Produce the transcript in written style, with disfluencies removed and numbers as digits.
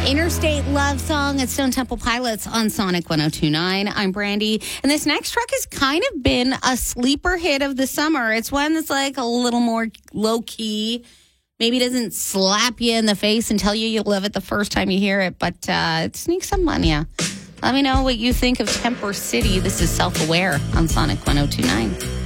Interstate Love Song at Stone Temple Pilots on Sonic 102.9. I'm Brandy, and this next track has kind of been a sleeper hit of the summer. It's one that's like a little more low-key. Maybe doesn't slap you in the face and tell you you love it the first time you hear it, but it sneaks up on you. Let me know what you think of Temper City. This is Self-Aware on Sonic 102.9.